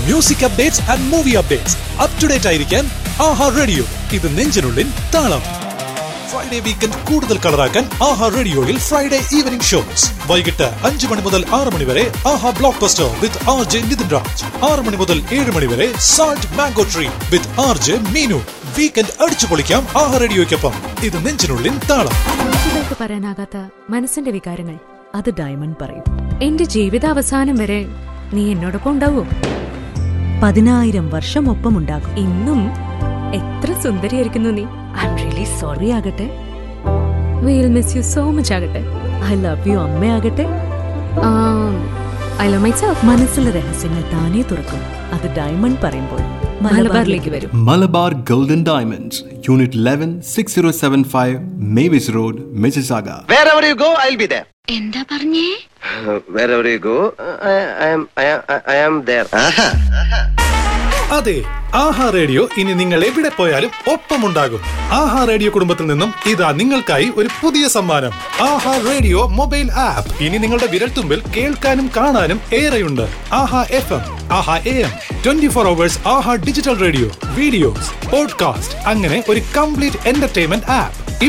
Music updates and movie updates up to date ആയിരിക്കാൻ ആഹാ radio. ഇത് നെഞ്ചിനുള്ളിൽ താളം. ഫ്രൈഡേ വീക്കെൻഡ് കൂടുതൽ കളറാക്കാൻ ആഹാ റേഡിയോയിൽ ഫ്രൈഡേ ഈവനിംഗ് ഷോസ് വൈകിട്ട് 5 മണി മുതൽ 6 മണി വരെ ആഹാ ബ്ലോക്ക് ബസ്റ്റർ വിത്ത് RJ നിതിൻ രാജ്. 6 മണി മുതൽ 7 മണി വരെ സാൾട്ട് മാംഗോ ട്രീ വിത്ത് RJ മീനു. വീക്കെൻഡ് അടിച്ചു പൊളിക്കാം ആഹാ റേഡിയോയ്ക്കൊപ്പം. ഇത് നെഞ്ചിനുള്ളിൽ താളം. വാക്കുകൾക്ക് പറയാനാകാത്ത മനസ്സിന്റെ വികാരങ്ങൾ അത് ഡയമണ്ട് പറയും. എന്റെ ജീവിതാവസാനം വരെ നീ എന്നോടൊപ്പം ഉണ്ടാവോ? 10,000 വർഷം ഒപ്പമുണ്ടാകും. ഇന്നും എത്ര സുന്ദരിയായിരിക്കുന്നു നീ. ഐ എം റിയലി സോറി ആകട്ടെ. Will miss you so much ആകട്ടെ. I love you അമ്മയാകട്ടെ. I love myself. മനസ്സിലെ രഹസ്യങ്ങൾ താനേ തുറക്കും. അത് ഡയമണ്ട് പറയുമ്പോൾ മലബാറിലേക്ക് വരും. Malabar golden diamonds, unit 11, 6075 Mavis road, Mississauga. Wherever you go, I'll be there. എന്താ പറഞ്ഞേ? Wherever you go, I am there. അതെ, ആഹാ റേഡിയോ ഇനി നിങ്ങൾ എവിടെ പോയാലും ഒപ്പമുണ്ടാകും. ആഹാ റേഡിയോ കുടുംബത്തിൽ നിന്നും ഇതാ നിങ്ങൾക്കായി ഒരു പുതിയ സമ്മാനം. ആഹാ റേഡിയോ മൊബൈൽ ആപ്പ്. ഇനി നിങ്ങളുടെ വിരൽത്തുമ്പിൽ കേൾക്കാനും കാണാനും ഏറെയുണ്ട്. ആഹാ FM, Aaha AM, 24 hours Aaha digital radio, videos, podcast, അങ്ങനെ ഒരു കംപ്ലീറ്റ് എന്റർടൈൻമെന്റ് ആപ്പ്.